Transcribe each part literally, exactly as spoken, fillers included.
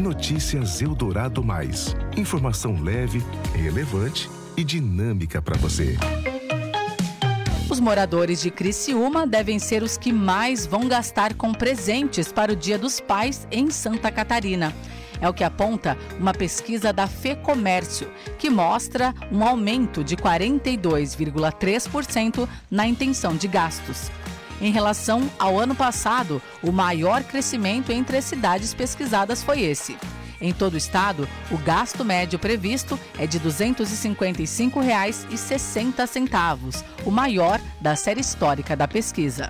Notícias Eldorado Mais. Informação leve, relevante e dinâmica para você. Os moradores de Criciúma devem ser os que mais vão gastar com presentes para o Dia dos Pais em Santa Catarina. É o que aponta uma pesquisa da FEComércio, que mostra um aumento de quarenta e dois vírgula três por cento na intenção de gastos. Em relação ao ano passado, o maior crescimento entre as cidades pesquisadas foi esse. Em todo o estado, o gasto médio previsto é de duzentos e cinquenta e cinco reais e sessenta centavos, o maior da série histórica da pesquisa.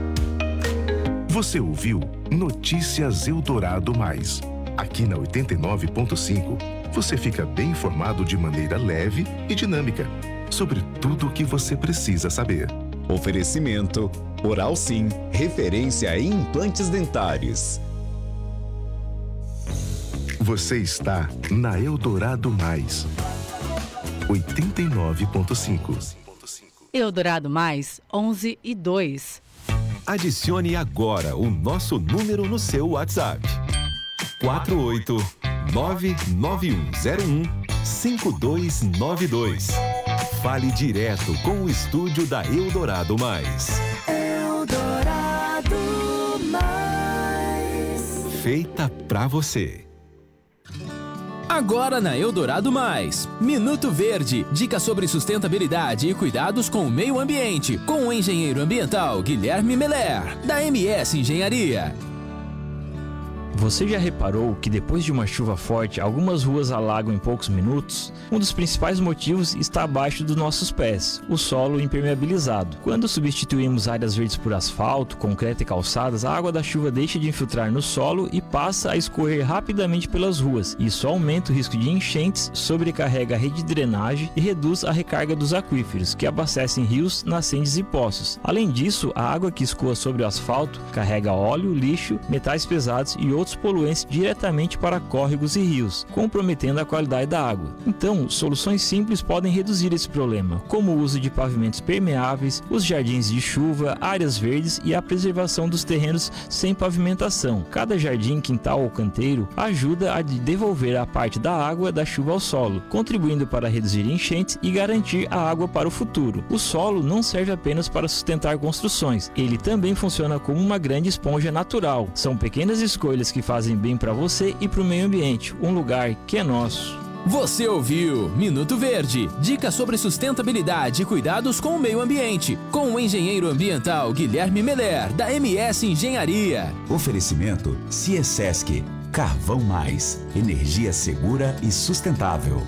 Você ouviu Notícias Eldorado Mais. Aqui na oitenta e nove ponto cinco, você fica bem informado de maneira leve e dinâmica sobre tudo o que você precisa saber. Oferecimento Oral Sim, referência em implantes dentários. Você está na Eldorado Mais, oitenta e nove ponto cinco. Eldorado Mais, onze e dois. Adicione agora o nosso número no seu WhatsApp. quatro oito nove nove um zero um cinco dois nove dois. Fale direto com o estúdio da Eldorado Mais. Eldorado Mais. Feita pra você. Agora na Eldorado Mais, Minuto Verde, dicas sobre sustentabilidade e cuidados com o meio ambiente, com o engenheiro ambiental Guilherme Meller, da M S Engenharia. Você já reparou que depois de uma chuva forte, algumas ruas alagam em poucos minutos? Um dos principais motivos está abaixo dos nossos pés, o solo impermeabilizado. Quando substituímos áreas verdes por asfalto, concreto e calçadas, a água da chuva deixa de infiltrar no solo e passa a escorrer rapidamente pelas ruas. Isso aumenta o risco de enchentes, sobrecarrega a rede de drenagem e reduz a recarga dos aquíferos, que abastecem rios, nascentes e poços. Além disso, a água que escoa sobre o asfalto carrega óleo, lixo, metais pesados e outros poluentes diretamente para córregos e rios, comprometendo a qualidade da água. Então, soluções simples podem reduzir esse problema, como o uso de pavimentos permeáveis, os jardins de chuva, áreas verdes e a preservação dos terrenos sem pavimentação. Cada jardim, quintal ou canteiro ajuda a devolver a parte da água da chuva ao solo, contribuindo para reduzir enchentes e garantir a água para o futuro. O solo não serve apenas para sustentar construções, ele também funciona como uma grande esponja natural. São pequenas escolhas que fazem bem para você e para o meio ambiente, um lugar que é nosso. Você ouviu Minuto Verde, dicas sobre sustentabilidade e cuidados com o meio ambiente, com o engenheiro ambiental Guilherme Meller, da M S Engenharia. Oferecimento Ciesesc, Carvão Mais, energia segura e sustentável.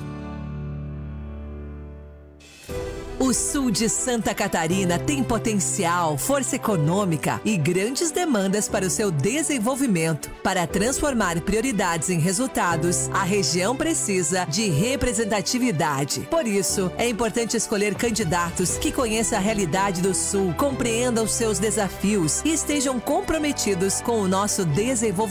O sul de Santa Catarina tem potencial, força econômica e grandes demandas para o seu desenvolvimento. Para transformar prioridades em resultados, a região precisa de representatividade. Por isso, é importante escolher candidatos que conheçam a realidade do sul, compreendam os seus desafios e estejam comprometidos com o nosso desenvolvimento.